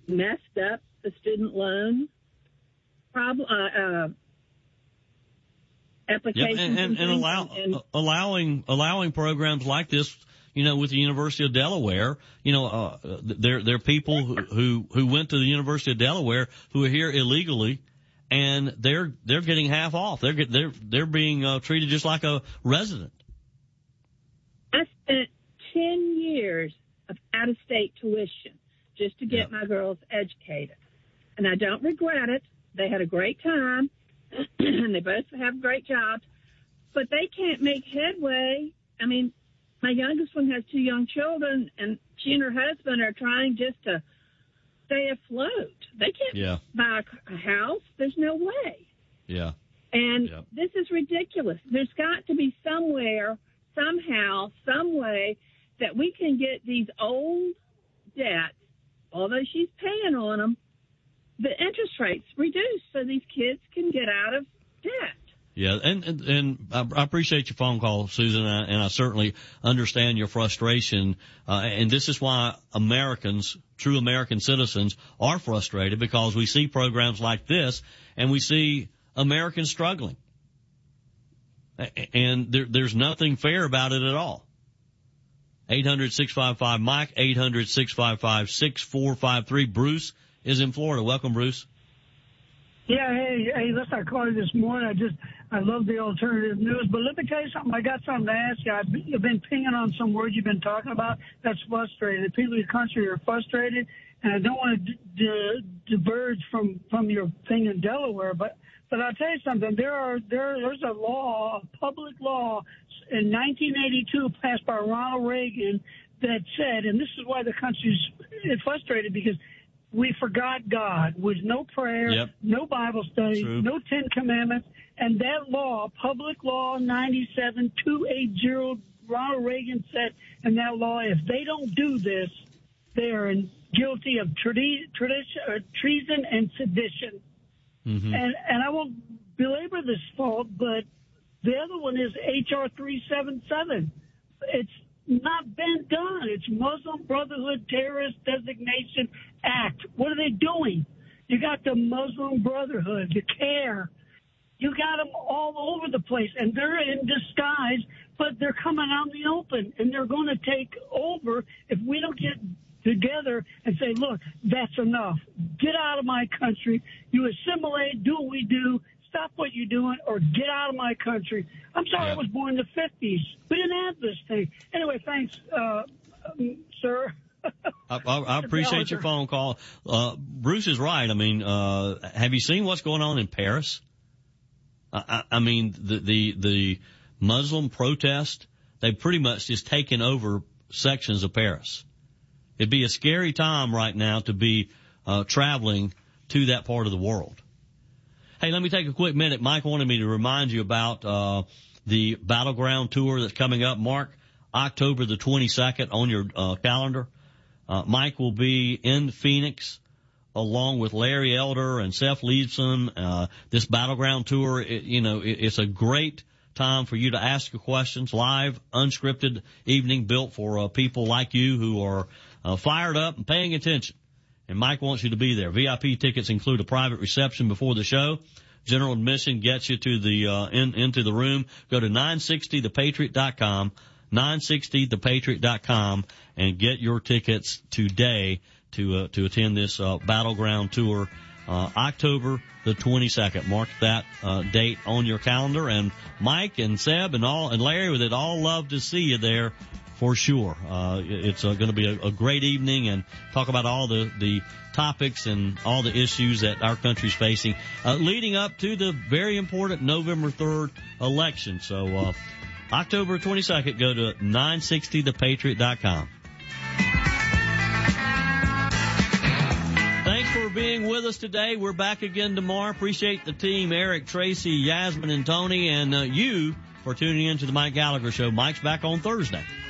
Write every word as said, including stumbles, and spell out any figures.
messed up the student loan problem, uh, uh, applications. Yep, and, and, and, allow, and allowing allowing programs like this, you know, with the University of Delaware, you know, uh, there there are people who, who who went to the University of Delaware who are here illegally, and they're they're getting half off. They're get, they're they're being uh, treated just like a resident. I spent ten years of out-of-state tuition just to get Yep. my girls educated, and I don't regret it. They had a great time, and they both have great jobs, but they can't make headway. I mean, my youngest one has two young children, and she and her husband are trying just to stay afloat. They can't Yeah. buy a house. There's no way. Yeah. And Yep. this is ridiculous. There's got to be somewhere, somehow, some way that we can get these old debts, although she's paying on them, the interest rates reduced so these kids can get out of debt. Yeah, and and, and I, I appreciate your phone call, Susan, and I, and I certainly understand your frustration. Uh, and this is why Americans, true American citizens, are frustrated, because we see programs like this and we see Americans struggling, and there, there's nothing fair about it at all. eight hundred, six five five, Mike, eight hundred, six five five, six four five three. Bruce is in Florida. Welcome, Bruce. Yeah, hey, hey, listen, I called you this morning. I just, I love the alternative news. But let me tell you something. I got something to ask you. I've been, you've been pinging on some words you've been talking about that's frustrating. The people in the country are frustrated, and I don't want to d- d- diverge from, from your thing in Delaware, but but I'll tell you something. There are there there's a law, a public law, in nineteen eighty-two passed by Ronald Reagan that said, and this is why the country's frustrated, because we forgot God with no prayer, Yep. no Bible study, True. no Ten Commandments. And that law, Public Law ninety-seven two eighty, Ronald Reagan said in that law, if they don't do this, they are in, guilty of tre- tradition, uh, treason and sedition. Mm-hmm. And, and I won't belabor this fault, but the other one is H R three seventy-seven. It's not been done. It's Muslim Brotherhood Terrorist Designation Act. What are they doing? You got the Muslim Brotherhood, the CARE. You got them all over the place, and they're in disguise, but they're coming out in the open, and they're going to take over if we don't get together and say, look, that's enough. Get out of my country. You assimilate, do what we do, stop what you're doing, or get out of my country. I'm sorry, Yeah. I was born in the fifties. We didn't have this thing. Anyway, thanks, uh, um, sir. I, I, I appreciate your phone call. Uh, Bruce is right. I mean, uh, have you seen what's going on in Paris? I, I, I mean, the, the, the Muslim protest, they've pretty much just taken over sections of Paris. It'd be a scary time right now to be, uh, traveling to that part of the world. Hey, let me take a quick minute. Mike wanted me to remind you about, uh, the Battleground Tour that's coming up. Mark October the twenty-second on your, uh, calendar. Uh, Mike will be in Phoenix along with Larry Elder and Seth Leibson. Uh, this Battleground Tour, it, you know, it, it's a great time for you to ask your questions. Live, unscripted evening built for uh, people like you who are uh, fired up and paying attention. And Mike wants you to be there. V I P tickets include a private reception before the show. General admission gets you to the uh, in, into the room. Go to nine sixty the patriot dot com. nine sixty the patriot dot com and get your tickets today to uh, to attend this uh, Battleground Tour, uh, October the twenty-second. Mark that uh, date on your calendar. And Mike and Seb and all and Larry, they'd all love to see you there for sure. Uh, it's uh, going to be a, a great evening, and talk about all the the topics and all the issues that our country's facing uh, leading up to the very important November third election. So. Uh, October twenty-second, go to nine sixty the patriot dot com. Thanks for being with us today. We're back again tomorrow. Appreciate the team, Eric, Tracy, Yasmin, and Tony, and uh, you for tuning in to the Mike Gallagher Show. Mike's back on Thursday.